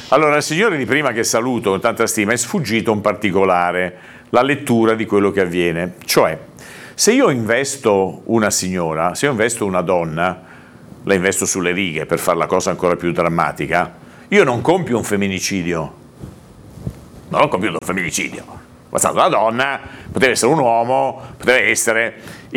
Allora, al signore di prima, che saluto con tanta stima, è sfuggito un particolare, la lettura di quello che avviene. Cioè, se io investo una signora, se io investo una donna, la investo sulle righe per fare la cosa ancora più drammatica, io non compio un femminicidio. Non ho compiuto un femminicidio. È stata una donna, poteva essere un uomo, poteva essere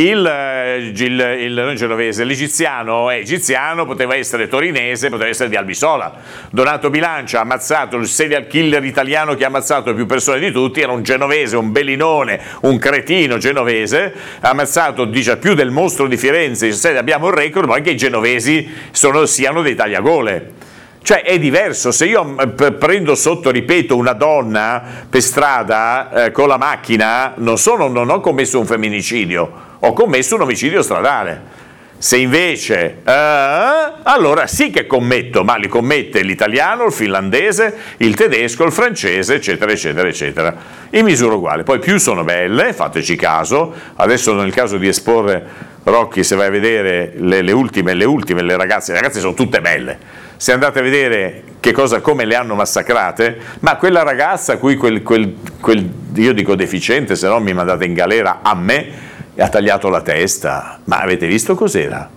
non genovese, l'egiziano è egiziano, poteva essere torinese, poteva essere di Albisola. Donato Bilancia ha ammazzato il serial killer italiano che ha ammazzato più persone di tutti, era un genovese, un bellinone, un cretino genovese, ha ammazzato, dice, più del mostro di Firenze. Se abbiamo un record, ma anche i genovesi siano dei tagliagole. Cioè è diverso, se io prendo sotto, ripeto, una donna per strada con la macchina, non ho commesso un femminicidio, ho commesso un omicidio stradale. Se invece, allora sì che commetto, ma li commette l'italiano, il finlandese, il tedesco, il francese, eccetera, eccetera, eccetera. In misura uguale. Poi più sono belle, fateci caso, adesso nel caso di esporre Rocchi, se vai a vedere le ultime, le ragazze sono tutte belle. Se andate a vedere come le hanno massacrate, ma quella ragazza a cui quel io dico deficiente, se no mi mandate in galera a me, ha tagliato la testa. Ma avete visto cos'era?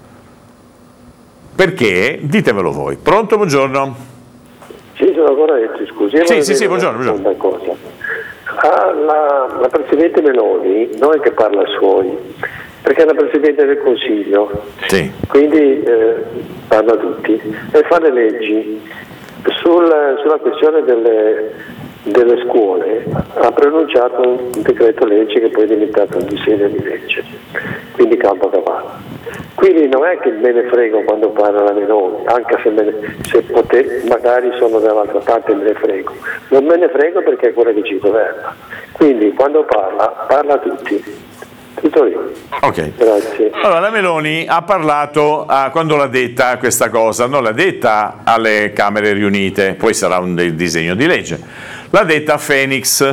Perché? Ditemelo voi. Pronto, buongiorno? Sì, sono Coretti, scusi. Sì, buongiorno. Una cosa. La Presidente Meloni non è che parla a suoi, perché è la Presidente del Consiglio, sì. Quindi parla a tutti e fa le leggi. Sulla questione delle scuole ha pronunciato un decreto legge che poi è diventato un disegno di legge, quindi campo cavallo. Quindi non è che me ne frego quando parla la Meloni, anche se magari sono dall'altra parte, me ne frego. Non me ne frego perché è quella che ci governa. Quindi quando parla a tutti. Tutto lì. Ok. Grazie. Allora, la Meloni ha parlato, quando l'ha detta questa cosa, non l'ha detta alle Camere riunite, poi sarà un disegno di legge, l'ha detta a Phoenix,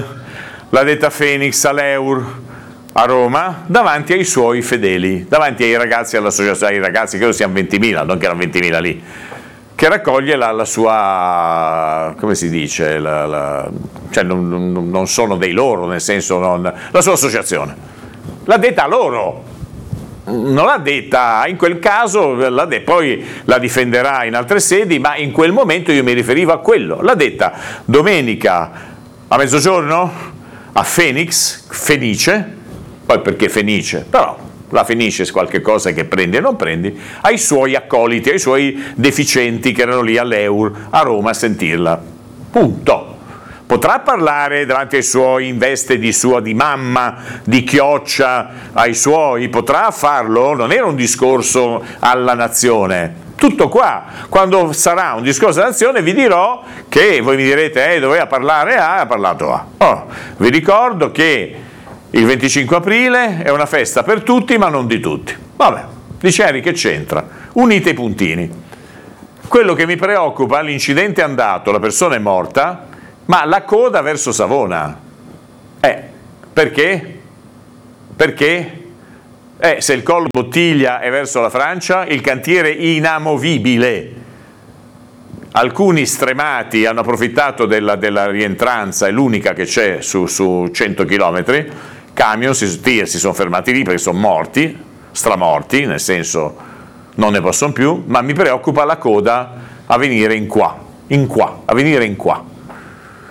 all'Eur, a Roma, davanti ai suoi fedeli, davanti ai ragazzi, all'associazione, ai ragazzi, credo siano 20.000, non che erano 20.000 lì, che raccoglie la sua, come si dice, cioè non sono dei loro, nel senso, la sua associazione. L'ha detta a loro, non l'ha detta, in quel caso, poi la difenderà in altre sedi, ma in quel momento io mi riferivo a quello. L'ha detta domenica a mezzogiorno a Fenice, poi perché Fenice, però la Fenice è qualche cosa che prendi e non prendi, ai suoi accoliti, ai suoi deficienti che erano lì all'Eur a Roma a sentirla. Punto. Potrà parlare davanti ai suoi in veste di mamma, di chioccia, ai suoi, potrà farlo, non era un discorso alla nazione. Tutto qua. Quando sarà un discorso alla nazione vi dirò che, voi mi direte, doveva parlare A, ha parlato A. Vi ricordo che il 25 aprile è una festa per tutti, ma non di tutti. Vabbè, dicevi che c'entra? Unite i puntini. Quello che mi preoccupa, l'incidente è andato, la persona è morta, ma la coda verso Savona, perché? Perché? Se il collo bottiglia è verso la Francia, il cantiere inamovibile. Alcuni stremati hanno approfittato della rientranza, è l'unica che c'è su 100 km, camion si sono fermati lì perché sono morti, stramorti, nel senso non ne possono più, ma mi preoccupa la coda a venire a venire in qua.